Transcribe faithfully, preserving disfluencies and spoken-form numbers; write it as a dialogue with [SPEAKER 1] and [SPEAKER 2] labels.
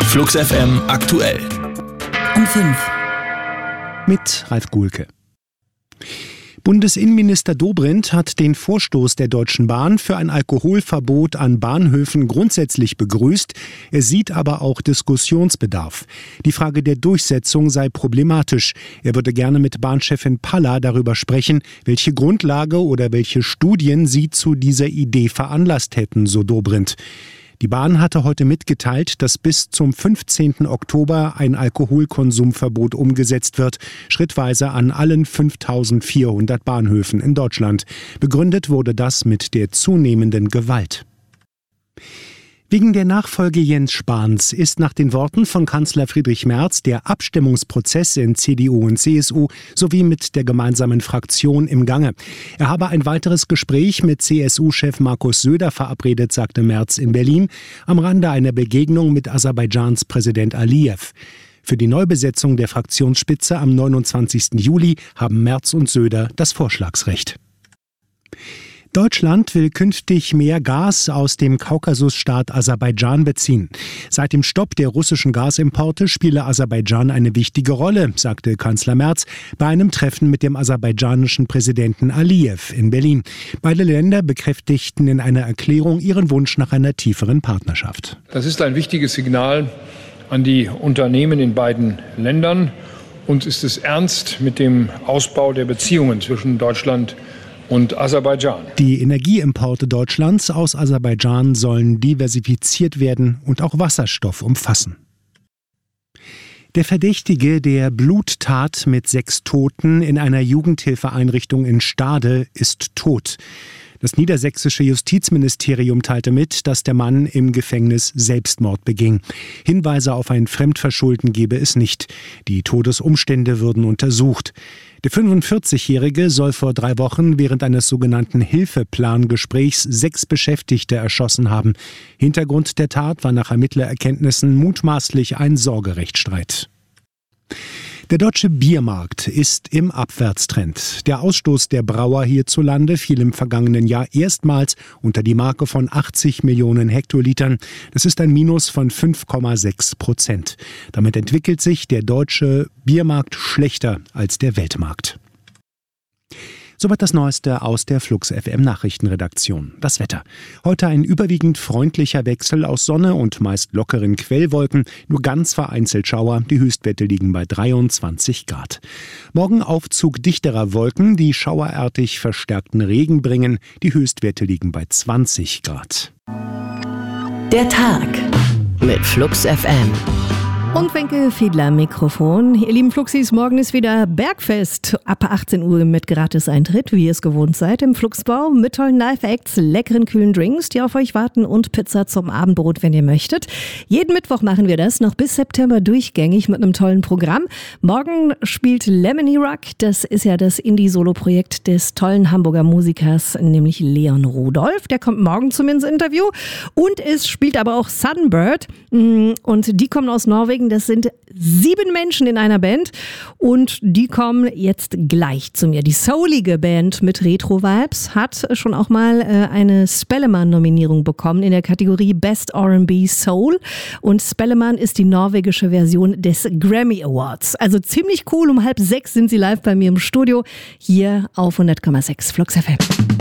[SPEAKER 1] Flux F M aktuell.
[SPEAKER 2] Um fünf.
[SPEAKER 3] Mit Ralf Guhlke. Bundesinnenminister Dobrindt hat den Vorstoß der Deutschen Bahn für ein Alkoholverbot an Bahnhöfen grundsätzlich begrüßt. Er sieht aber auch Diskussionsbedarf. Die Frage der Durchsetzung sei problematisch. Er würde gerne mit Bahnchefin Palla darüber sprechen, welche Grundlage oder welche Studien sie zu dieser Idee veranlasst hätten, so Dobrindt. Die Bahn hatte heute mitgeteilt, dass bis zum fünfzehnten Oktober ein Alkoholkonsumverbot umgesetzt wird, schrittweise an allen fünftausendvierhundert Bahnhöfen in Deutschland. Begründet wurde das mit der zunehmenden Gewalt. Wegen der Nachfolge Jens Spahns ist nach den Worten von Kanzler Friedrich Merz der Abstimmungsprozess in C D U und C S U sowie mit der gemeinsamen Fraktion im Gange. Er habe ein weiteres Gespräch mit C S U-Chef Markus Söder verabredet, sagte Merz in Berlin, am Rande einer Begegnung mit Aserbaidschans Präsident Aliyev. Für die Neubesetzung der Fraktionsspitze am neunundzwanzigsten Juli haben Merz und Söder das Vorschlagsrecht. Deutschland will künftig mehr Gas aus dem Kaukasusstaat Aserbaidschan beziehen. Seit dem Stopp der russischen Gasimporte spiele Aserbaidschan eine wichtige Rolle, sagte Kanzler Merz bei einem Treffen mit dem aserbaidschanischen Präsidenten Aliyev in Berlin. Beide Länder bekräftigten in einer Erklärung ihren Wunsch nach einer tieferen Partnerschaft.
[SPEAKER 4] Das ist ein wichtiges Signal an die Unternehmen in beiden Ländern. Uns ist es ernst mit dem Ausbau der Beziehungen zwischen Deutschland und Aserbaidschan.
[SPEAKER 3] Die Energieimporte Deutschlands aus Aserbaidschan sollen diversifiziert werden und auch Wasserstoff umfassen. Der Verdächtige der Bluttat mit sechs Toten in einer Jugendhilfeeinrichtung in Stade ist tot. Das niedersächsische Justizministerium teilte mit, dass der Mann im Gefängnis Selbstmord beging. Hinweise auf ein Fremdverschulden gebe es nicht. Die Todesumstände würden untersucht. Der fünfundvierzigjährige soll vor drei Wochen während eines sogenannten Hilfeplangesprächs sechs Beschäftigte erschossen haben. Hintergrund der Tat war nach Ermittlererkenntnissen mutmaßlich ein Sorgerechtsstreit. Der deutsche Biermarkt ist im Abwärtstrend. Der Ausstoß der Brauer hierzulande fiel im vergangenen Jahr erstmals unter die Marke von achtzig Millionen Hektolitern. Das ist ein Minus von fünf Komma sechs Prozent. Damit entwickelt sich der deutsche Biermarkt schlechter als der Weltmarkt. Soweit das Neueste aus der Flux F M Nachrichtenredaktion. Das Wetter. Heute ein überwiegend freundlicher Wechsel aus Sonne und meist lockeren Quellwolken. Nur ganz vereinzelt Schauer. Die Höchstwerte liegen bei dreiundzwanzig Grad. Morgen Aufzug dichterer Wolken, die schauerartig verstärkten Regen bringen. Die Höchstwerte liegen bei zwanzig Grad.
[SPEAKER 2] Der Tag mit Flux F M.
[SPEAKER 5] Und Wenke Fiedler am Mikrofon. Ihr lieben Fluxis, morgen ist wieder Bergfest. Ab achtzehn Uhr mit Gratis-Eintritt, wie ihr es gewohnt seid, im Fluxbau mit tollen Live-Acts, leckeren kühlen Drinks, die auf euch warten und Pizza zum Abendbrot, wenn ihr möchtet. Jeden Mittwoch machen wir das, noch bis September durchgängig mit einem tollen Programm. Morgen spielt Lemony Rock, das ist ja das Indie-Solo-Projekt des tollen Hamburger Musikers, nämlich Leon Rudolph. Der kommt morgen zum Ins-Interview. Und es spielt aber auch Sunbird und die kommen aus Norwegen. Das sind sieben Menschen in einer Band und die kommen jetzt gleich zu mir. Die soulige Band mit Retro-Vibes hat schon auch mal äh, eine Spellemann-Nominierung bekommen in der Kategorie Best R and B Soul und Spellemann ist die norwegische Version des Grammy Awards. Also ziemlich cool, um halb sechs sind sie live bei mir im Studio hier auf hundert Komma sechs Flux F M.